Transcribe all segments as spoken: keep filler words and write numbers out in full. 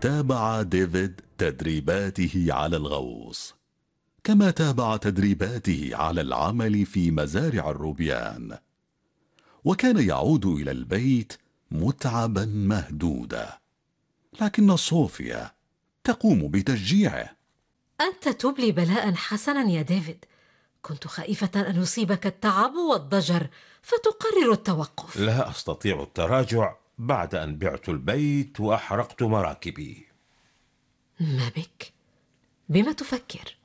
تابع ديفيد تدريباته على الغوص، كما تابع تدريباته على العمل في مزارع الروبيان، وكان يعود إلى البيت متعبا مهدودا، لكن صوفيا تقوم بتشجيعه. أنت تبلي بلاء حسنا يا ديفيد، كنت خائفة أن يصيبك التعب والضجر فتقرر التوقف. لا أستطيع التراجع بعد أن بعت البيت وأحرقت مراكبي. ما بك؟ بما تفكر؟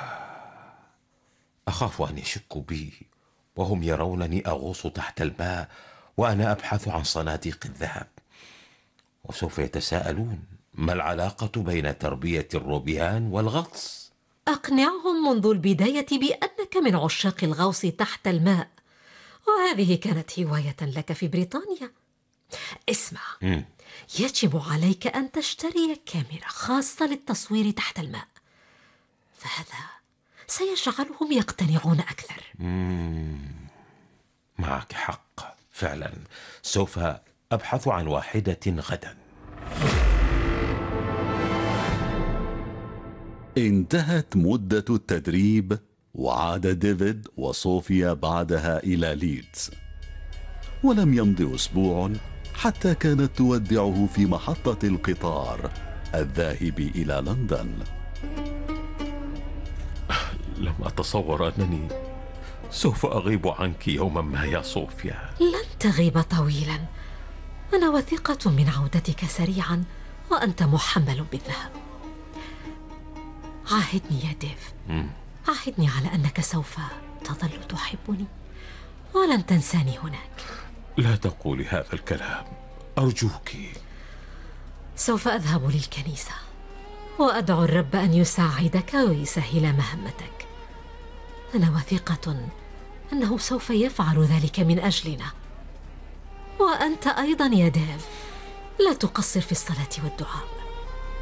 أخاف أن يشكوا بي وهم يرونني أغوص تحت الماء وأنا أبحث عن صناديق الذهب، وسوف يتساءلون ما العلاقة بين تربية الروبيان والغطس. أقنعهم منذ البداية بأنك من عشاق الغوص تحت الماء، وهذه كانت هواية لك في بريطانيا. اسمع، م. يجب عليك أن تشتري كاميرا خاصة للتصوير تحت الماء، فهذا سيجعلهم يقتنعون أكثر. مم. معك حق، فعلا سوف أبحث عن واحدة غدا. انتهت مدة التدريب، وعاد ديفيد وصوفيا بعدها إلى ليدز، ولم يمض أسبوع حتى كانت تودعه في محطة القطار الذاهب إلى لندن. لم أتصور أنني سوف أغيب عنك يوما ما يا صوفيا. لن تغيب طويلا، أنا وثيقة من عودتك سريعا وأنت محمل بالذهب. عاهدني يا ديف، م. عاهدني على أنك سوف تظل تحبني ولن تنساني هناك. لا تقولي هذا الكلام أرجوك. سوف أذهب للكنيسة وأدعو الرب أن يساعدك ويسهل مهمتك. أنا وثيقة أنه سوف يفعل ذلك من أجلنا، وأنت أيضا يا ديف لا تقصر في الصلاة والدعاء.